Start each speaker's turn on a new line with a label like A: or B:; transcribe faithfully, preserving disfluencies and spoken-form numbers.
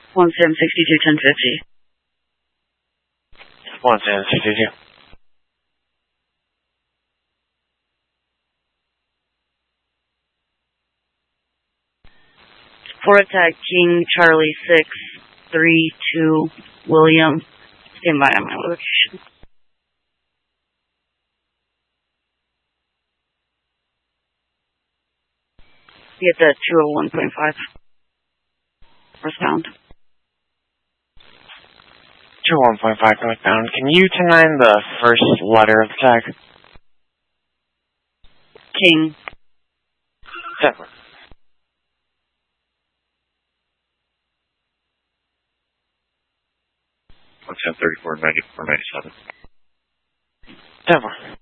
A: one seven sixty-two ten fifty.
B: one seven sixty-two.
A: For attack, King Charlie six three two William. Stand by on my location. Get that two oh one point five. Respond.
B: two oh one point five northbound. Can you ten nine the first letter of the tag?
A: King.
B: Seven.
C: one ten thirty-four ninety-four ninety-seven.
B: Denver.